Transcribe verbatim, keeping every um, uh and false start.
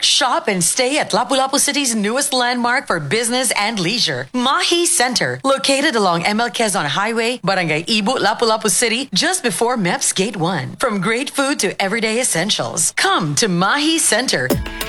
shop, and stay at Lapu-Lapu City's newest landmark for business and leisure, Mahi Center, located along M L Quezon Highway, Barangay Ibu, Lapu-Lapu City, just before M E P S Gate one. From great food to everyday essentials, come to Mahi Center.